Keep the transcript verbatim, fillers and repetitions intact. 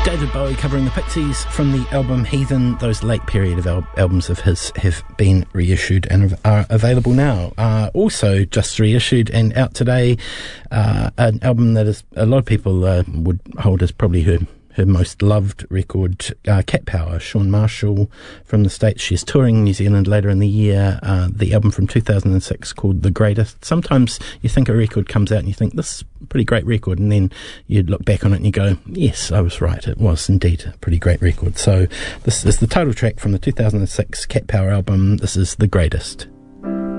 David Bowie covering the Pixies from the album Heathen. Those late period of al- albums of his have been reissued and are available now. Uh, also just reissued and out today, uh, an album that is a lot of people uh, would hold as probably her her most loved record, uh, Cat Power, Shawn Marshall from the States. She's touring New Zealand later in the year. Uh, the album from two thousand six called The Greatest. Sometimes you think a record comes out and you think, this is a pretty great record, and then you look back on it and you go, yes, I was right. It was indeed a pretty great record. So this is the title track from the two thousand six Cat Power album. This is The Greatest.